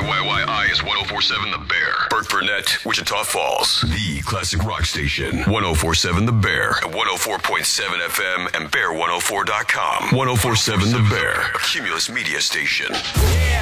KYYI is 104.7 The Bear. Burke Burnett, Wichita Falls. The classic rock station. 104.7 The Bear. At 104.7 FM and Bear104.com. 104.7 The Bear. A Cumulus media station.